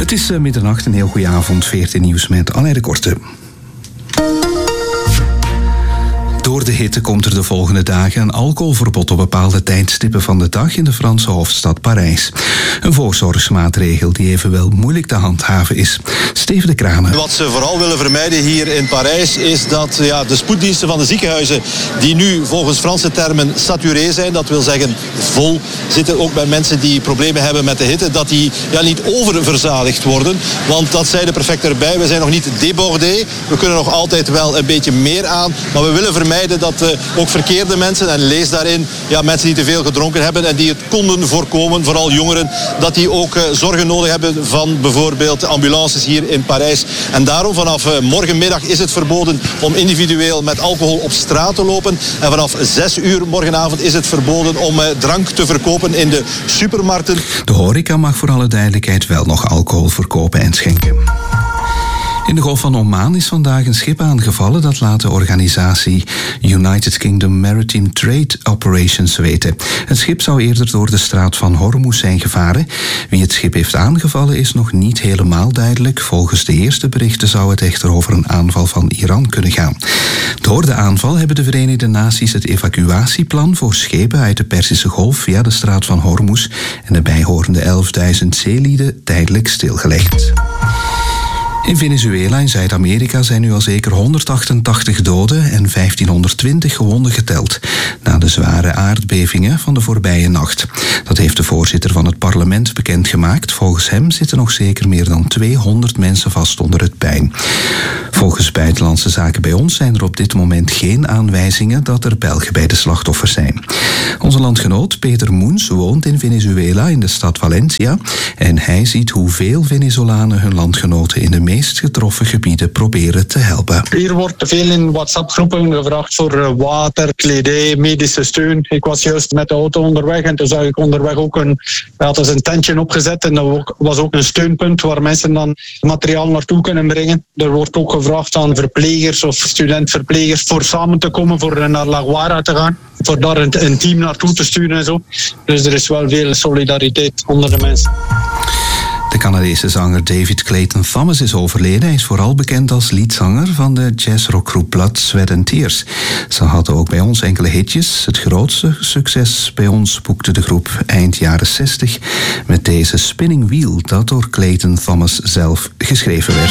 Het is middernacht, een heel goede avond, 14 nieuws met Alain de Korte. Door de hitte komt er de volgende dagen een alcoholverbod op bepaalde tijdstippen van de dag in de Franse hoofdstad Parijs. Een voorzorgsmaatregel die evenwel moeilijk te handhaven is. Steven de Kranen. Wat ze vooral willen vermijden hier in Parijs is dat de spoeddiensten van de ziekenhuizen, die nu volgens Franse termen saturé zijn, dat wil zeggen vol zitten, ook bij mensen die problemen hebben met de hitte, dat die niet oververzadigd worden. Want dat zei de prefect erbij, we zijn nog niet débordé. We kunnen nog altijd wel een beetje meer aan, maar we willen vermijden dat ook verkeerde mensen, en lees daarin mensen die te veel gedronken hebben en die het konden voorkomen, vooral jongeren, dat die ook zorgen nodig hebben van bijvoorbeeld ambulances hier in Parijs. En daarom vanaf morgenmiddag is het verboden om individueel met alcohol op straat te lopen. En vanaf 6 uur morgenavond is het verboden om drank te verkopen in de supermarkten. De horeca mag voor alle duidelijkheid wel nog alcohol verkopen en schenken. In de Golf van Oman is vandaag een schip aangevallen. Dat laat de organisatie United Kingdom Maritime Trade Operations weten. Het schip zou eerder door de straat van Hormuz zijn gevaren. Wie het schip heeft aangevallen is nog niet helemaal duidelijk. Volgens de eerste berichten zou het echter over een aanval van Iran kunnen gaan. Door de aanval hebben de Verenigde Naties het evacuatieplan voor schepen uit de Perzische Golf via de straat van Hormuz en de bijhorende 11.000 zeelieden tijdelijk stilgelegd. In Venezuela in Zuid-Amerika zijn nu al zeker 188 doden en 1520 gewonden geteld na de zware aardbevingen van de voorbije nacht. Dat heeft de voorzitter van het parlement bekendgemaakt. Volgens hem zitten nog zeker meer dan 200 mensen vast onder het puin. Volgens Buitenlandse Zaken bij ons zijn er op dit moment geen aanwijzingen dat er Belgen bij de slachtoffers zijn. Onze landgenoot Peter Moens woont in Venezuela in de stad Valencia en hij ziet hoeveel Venezolanen hun landgenoten in de meest getroffen gebieden proberen te helpen. Hier wordt veel in WhatsApp-groepen gevraagd voor water, kledij, medische steun. Ik was juist met de auto onderweg en toen zag ik onderweg ook een tentje opgezet en dat was ook een steunpunt waar mensen dan materiaal naartoe kunnen brengen. Er wordt ook gevraagd aan verplegers of studentverplegers voor samen te komen, voor naar La Guaira te gaan, voor daar een team naartoe te sturen en zo. Dus er is wel veel solidariteit onder de mensen. De Canadese zanger David Clayton Thomas is overleden. Hij is vooral bekend als leadzanger van de jazzrockgroep Blood, Sweat and Tears. Ze hadden ook bij ons enkele hitjes. Het grootste succes bij ons boekte de groep eind jaren 60 met deze Spinning Wheel, dat door Clayton Thomas zelf geschreven werd.